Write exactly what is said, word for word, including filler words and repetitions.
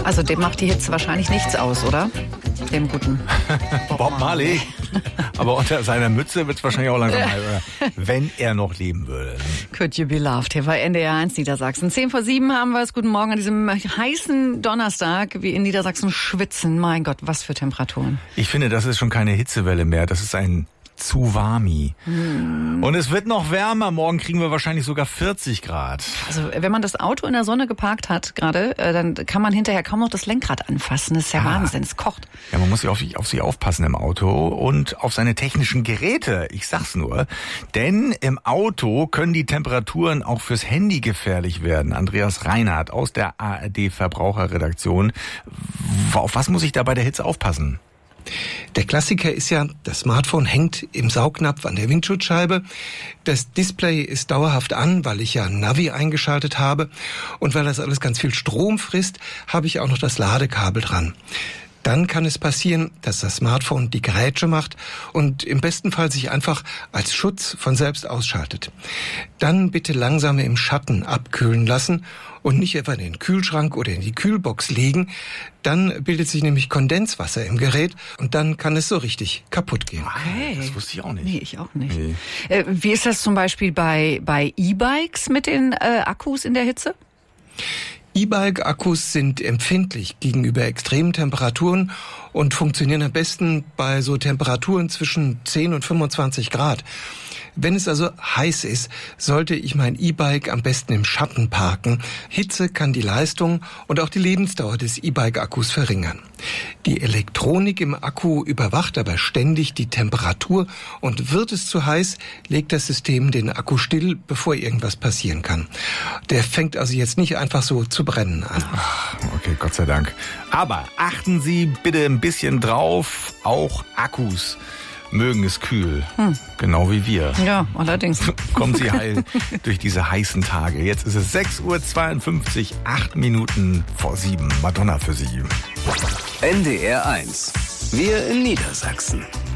Also dem macht die Hitze wahrscheinlich nichts aus, oder? Dem guten Bob, Bob Marley. Aber unter seiner Mütze wird es wahrscheinlich auch langsam mal, oder? Wenn er noch leben würde. Could you be loved? Hier bei N D R eins Niedersachsen. Zehn vor sieben haben wir es. Guten Morgen an diesem heißen Donnerstag. Wir in Niedersachsen schwitzen. Mein Gott, was für Temperaturen. Ich finde, das ist schon keine Hitzewelle mehr. Das ist ein Tsunami. Hm. Und es wird noch wärmer. Morgen kriegen wir wahrscheinlich sogar vierzig Grad. Also wenn man das Auto in der Sonne geparkt hat gerade, dann kann man hinterher kaum noch das Lenkrad anfassen. Das ist ja, ja Wahnsinn. Es kocht. Ja, man muss ja auf, auf sich aufpassen im Auto und auf seine technischen Geräte. Ich sag's nur. Denn im Auto können die Temperaturen auch fürs Handy gefährlich werden. Andreas Reinhardt aus der A R D Verbraucherredaktion. Auf was muss ich da bei der Hitze aufpassen? Der Klassiker ist ja, das Smartphone hängt im Saugnapf an der Windschutzscheibe. Das Display ist dauerhaft an, weil ich ja Navi eingeschaltet habe. Und weil das alles ganz viel Strom frisst, habe ich auch noch das Ladekabel dran. Dann kann es passieren, dass das Smartphone die Grätsche macht und im besten Fall sich einfach als Schutz von selbst ausschaltet. Dann bitte langsam im Schatten abkühlen lassen und nicht etwa in den Kühlschrank oder in die Kühlbox legen. Dann bildet sich nämlich Kondenswasser im Gerät und dann kann es so richtig kaputt gehen. Okay. Das wusste ich auch nicht. Nee, ich auch nicht. Nee. Äh, wie ist das zum Beispiel bei, bei E-Bikes mit den äh, Akkus in der Hitze? E-Bike-Akkus sind empfindlich gegenüber extremen Temperaturen und funktionieren am besten bei so Temperaturen zwischen zehn und fünfundzwanzig Grad. Wenn es also heiß ist, sollte ich mein E-Bike am besten im Schatten parken. Hitze kann die Leistung und auch die Lebensdauer des E-Bike-Akkus verringern. Die Elektronik im Akku überwacht aber ständig die Temperatur und wird es zu heiß, legt das System den Akku still, bevor irgendwas passieren kann. Der fängt also jetzt nicht einfach so zu brennen an. Ach, okay, Gott sei Dank. Aber achten Sie bitte ein bisschen drauf, auch Akkus mögen es kühl, hm. genau wie wir. Ja, allerdings. Kommen Sie heil durch diese heißen Tage. Jetzt ist es sechs Uhr zweiundfünfzig, acht Minuten vor sieben. Madonna für Sie. N D R eins. Wir in Niedersachsen.